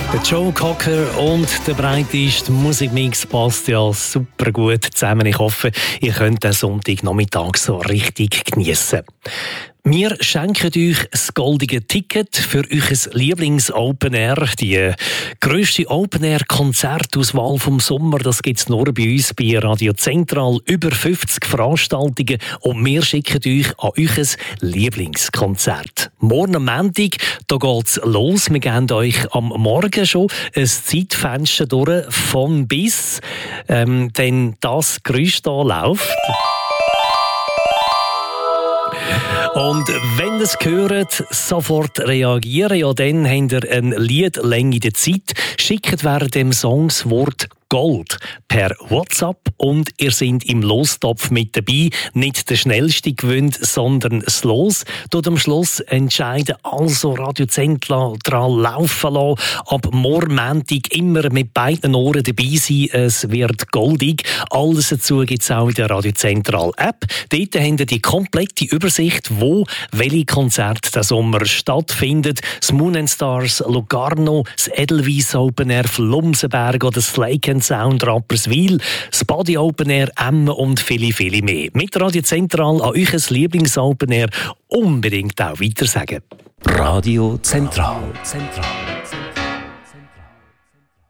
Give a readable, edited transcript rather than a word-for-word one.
Der Joe Cocker und der breiteste Musikmix passt ja super gut zusammen. Ich hoffe, ihr könnt den Sonntagnachmittag so richtig geniessen. Wir schenken euch das goldige Ticket für euer Lieblings-Open Air. Die grösste Open Air-Konzertauswahl vom Sommer, das gibt es nur bei uns, bei Radio Zentral. Über 50 Veranstaltungen und wir schicken euch an euer Lieblingskonzert. Morgen am Montag, da geht's los. Wir geben euch am Morgen schon ein Zeitfenster durch, von bis, denn das Geräusch hier läuft. Und wenn ihr es hört, sofort reagieren. Ja, dann habt ihr eine Liedlänge der Zeit. Schickt während dem Song das Wort Gold per WhatsApp und ihr seid im Lostopf mit dabei. Nicht der schnellste gewinnt, sondern das Los. Dort am Schluss entscheiden, also Radio Zentral laufen lassen. Ab morgen Montag immer mit beiden Ohren dabei sein. Es wird goldig. Alles dazu gibt es auch in der Radio Zentral App. Dort habt ihr die komplette Übersicht, wo welche Konzerte diesen Sommer stattfinden. Das Moon & Stars Locarno, das Edelweiss Open Air Flumsenberg oder das Lake Sound Rapperswil, das Body Open Air Emmen und viele, viele mehr. Mit Radio Zentral an euch ein Lieblings-Open Air unbedingt auch weitersagen. Radio Zentral.